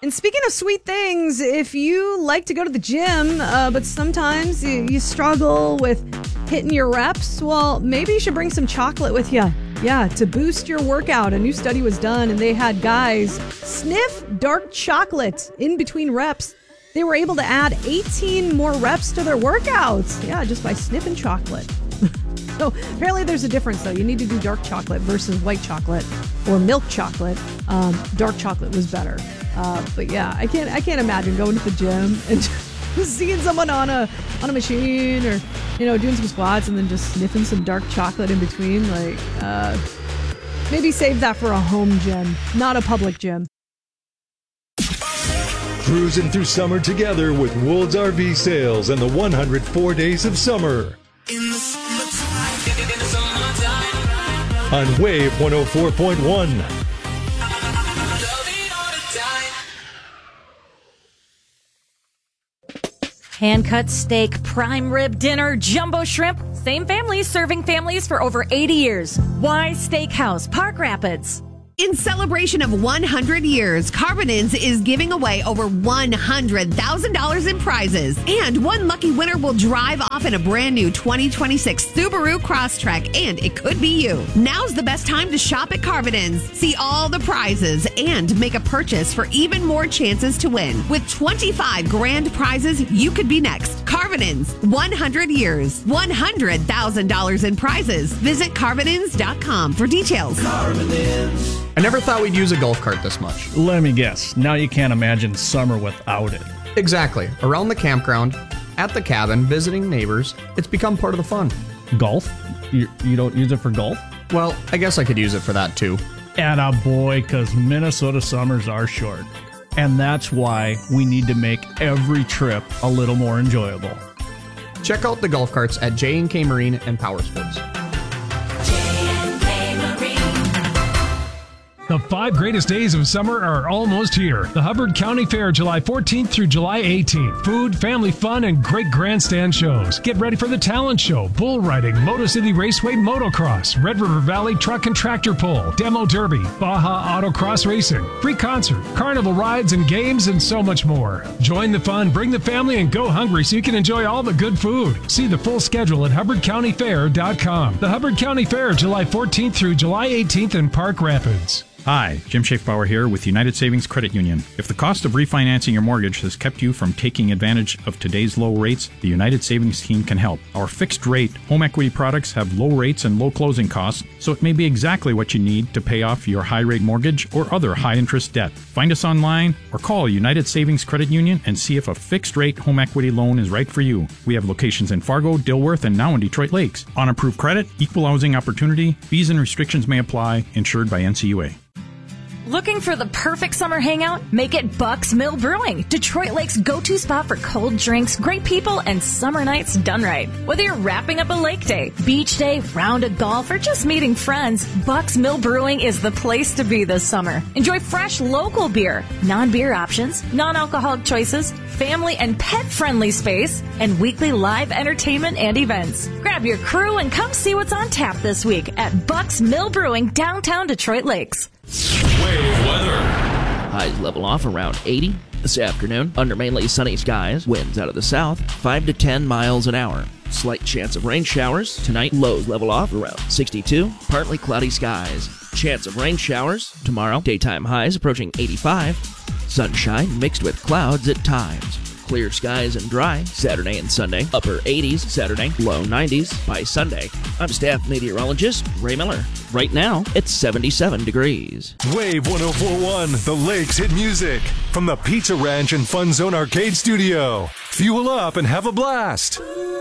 And speaking of sweet things, if you like to go to the gym, but sometimes you struggle with hitting your reps, well, maybe you should bring some chocolate with you. Yeah, to boost your workout. A new study was done, and they had guys sniff dark chocolate in between reps. They were able to add 18 more reps to their workouts. Yeah, just by sniffing chocolate. So apparently there's a difference, though. You need to do dark chocolate versus white chocolate or milk chocolate. Dark chocolate was better. But yeah, I can't imagine going to the gym and just seeing someone on a machine or, doing some squats and then just sniffing some dark chocolate in between. Like, maybe save that for a home gym, not a public gym. Cruising through summer together with Wold's RV Sales and the 104 Days of Summer. On Wave 104.1. Hand-cut steak, prime rib dinner, jumbo shrimp. Same families serving families for over 80 years. Why Steakhouse, Park Rapids. In celebration of 100 years, Carbonins is giving away over $100,000 in prizes. And one lucky winner will drive off in a brand new 2026 Subaru Crosstrek, and it could be you. Now's the best time to shop at Carbonins. See all the prizes and make a purchase for even more chances to win. With 25 grand prizes, you could be next. Carbonins, 100 years, $100,000 in prizes. Visit Carbonins.com for details. Carbonins. I never thought we'd use a golf cart this much. Let me guess. Now you can't imagine summer without it. Exactly. Around the campground, at the cabin, visiting neighbors, it's become part of the fun. Golf? You don't use it for golf? Well, I guess I could use it for that too. Attaboy, because Minnesota summers are short. And that's why we need to make every trip a little more enjoyable. Check out the golf carts at J&K Marine and Power Sports. The 5 greatest days of summer are almost here. The Hubbard County Fair, July 14th through July 18th. Food, family fun, and great grandstand shows. Get ready for the talent show, bull riding, Moto City Raceway motocross, Red River Valley truck and tractor pull, demo derby, Baja Autocross racing, free concert, carnival rides and games, and so much more. Join the fun, bring the family, and go hungry so you can enjoy all the good food. See the full schedule at HubbardCountyFair.com. The Hubbard County Fair, July 14th through July 18th in Park Rapids. Hi, Jim Schaefbauer here with United Savings Credit Union. If the cost of refinancing your mortgage has kept you from taking advantage of today's low rates, the United Savings team can help. Our fixed-rate home equity products have low rates and low closing costs, so it may be exactly what you need to pay off your high-rate mortgage or other high-interest debt. Find us online or call United Savings Credit Union and see if a fixed-rate home equity loan is right for you. We have locations in Fargo, Dilworth, and now in Detroit Lakes. On approved credit, equal housing opportunity, fees and restrictions may apply, insured by NCUA. Looking for the perfect summer hangout? Make it Buck's Mill Brewing, Detroit Lake's go-to spot for cold drinks, great people, and summer nights done right. Whether you're wrapping up a lake day, beach day, round of golf, or just meeting friends, Buck's Mill Brewing is the place to be this summer. Enjoy fresh local beer, non-beer options, non-alcoholic choices, family and pet-friendly space, and weekly live entertainment and events. Grab your crew and come see what's on tap this week at Buck's Mill Brewing, downtown Detroit Lakes. Wave weather. Highs level off around 80 this afternoon. Under mainly sunny skies. Winds out of the south, 5 to 10 miles an hour. Slight chance of rain showers. Tonight, lows level off around 62. Partly cloudy skies. Chance of rain showers. Tomorrow, daytime highs approaching 85. Sunshine mixed with clouds at times. Clear skies and dry Saturday and Sunday. Upper 80s Saturday, low 90s by Sunday. I'm staff meteorologist Ray Miller. Right now, it's 77 degrees. Wave 104.1, the Lakes hit music. From the Pizza Ranch and Fun Zone Arcade Studio. Fuel up and have a blast.